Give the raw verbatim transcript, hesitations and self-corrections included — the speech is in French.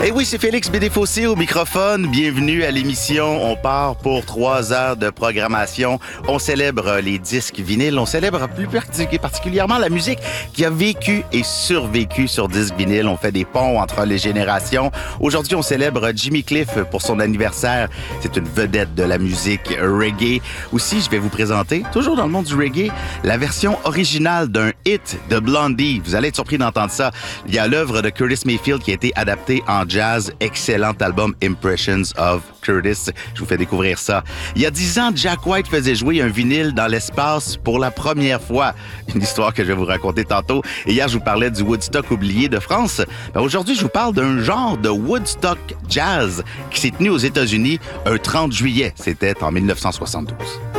Et oui, c'est Félix Bédéfossé au microphone. Bienvenue à l'émission. On part pour trois heures de programmation. On célèbre les disques vinyles. On célèbre plus particulièrement la musique qui a vécu et survécu sur disque vinyle. On fait des ponts entre les générations. Aujourd'hui, on célèbre Jimmy Cliff pour son anniversaire. C'est une vedette de la musique reggae. Aussi, je vais vous présenter, toujours dans le monde du reggae, la version originale d'un hit de Blondie. Vous allez être surpris d'entendre ça. Il y a l'œuvre de Curtis Mayfield qui a été adaptée en jazz. Excellent album Impressions of Curtis. Je vous fais découvrir ça. Il y a dix ans, Jack White faisait jouer un vinyle dans l'espace pour la première fois. Une histoire que je vais vous raconter tantôt. Et hier, je vous parlais du Woodstock oublié de France. Ben, aujourd'hui, je vous parle d'un genre de Woodstock jazz qui s'est tenu aux États-Unis un trente juillet. C'était en mille neuf cent soixante-douze.